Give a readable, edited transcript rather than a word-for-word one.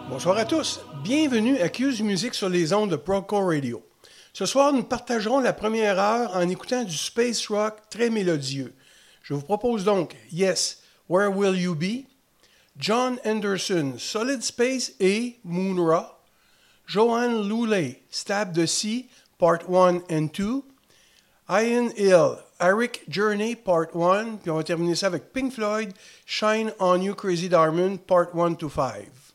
Bonsoir à tous. Bienvenue à Q's Music sur les ondes de Proco Radio. Ce soir, nous partagerons la première heure en écoutant du space rock très mélodieux. Je vous propose donc Yes, Where Will You Be? John Anderson, Solid Space et Moon Ra. Johan Louley, Stab the Sea, Part 1 and 2. Ian Hill, Eric Journey, Part 1. Puis on va terminer ça avec Pink Floyd, Shine on You Crazy Diamond, Part 1 to 5.